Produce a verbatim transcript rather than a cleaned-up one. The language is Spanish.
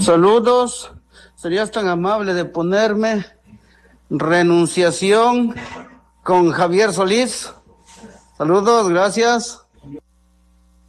Saludos. ¿Serías tan amable de ponerme renunciación con Javier Solís? Saludos, gracias.